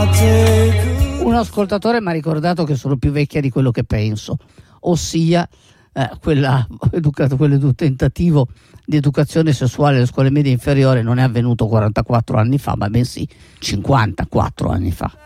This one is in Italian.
Un ascoltatore mi ha ricordato che sono più vecchia di quello che penso, ossia quel tentativo di educazione sessuale alle scuole medie inferiori non è avvenuto 44 anni fa, ma bensì 54 anni fa.